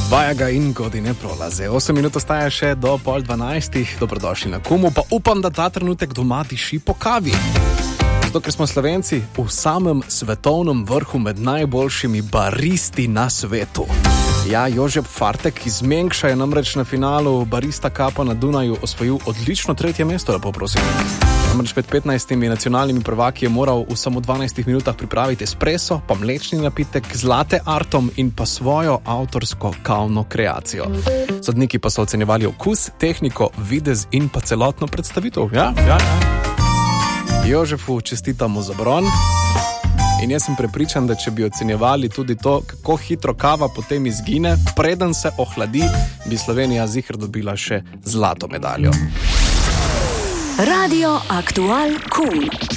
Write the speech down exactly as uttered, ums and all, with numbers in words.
Vajaga in godine prolaze. osem minut ostaja še do pol dvanajstih. Dobrodošli na Kumu, pa upam, da ta trenutek doma diši po kavi. Zato, ker smo Slovenci v samem svetovnem vrhu med najboljšimi baristi na svetu. Ja, Jožef Fartek iz Mengša je namreč na finalu Barista Cupa na Dunaju osvojil odlično tretje mesto, lepo prosim. Namreč pred petnajstimi nacionalnimi prvaki je moral v samo dvanajstih minutah pripraviti espresso, pa mlečni napitek z latte artom in pa svojo avtorsko kavno kreacijo. Sodniki pa so ocenjevali okus, tehniko, videz in pa celotno predstavitev. Ja, ja, ja. Jožefu čestitamo za bron. In jaz sem prepričan, da če bi ocenjevali tudi to, kako hitro kava potem izgine, preden se ohladi, bi Slovenija ziher dobila še zlato medaljo. Radio Aktual Kum.